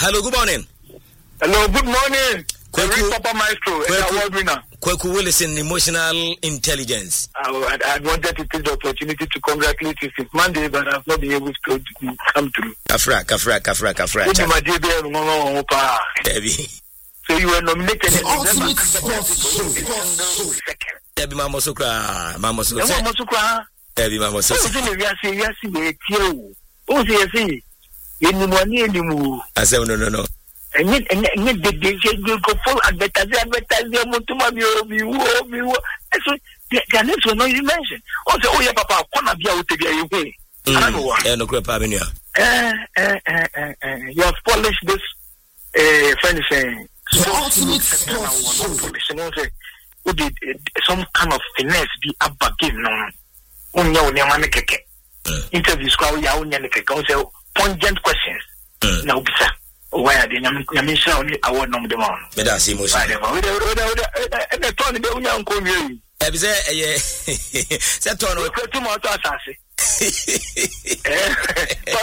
Hello, good morning. Hello, good morning. Papa Maestro, award winner. Kweku Willison, emotional intelligence. I wanted to take the opportunity to congratulate you since Monday, but I've not been able to come through. Kafra. So you were nominated the ultimate Debbie Mamosukra. Debbie Mamosukra. I said, no. And you go full advertise Mutuma. So the next one you mentioned. Also, oh yeah, Papa, wanna be out to be away. I know what. No crap, Avenue. You have polished this friend saying the ultimate some kind of finesse be abba give no. Interviews call ya pungent questions. Now, bisa. Why are they Yamisha only award nom the man? Medasi emotion. The Tony the Union Community. Say, Tono, too much assassin.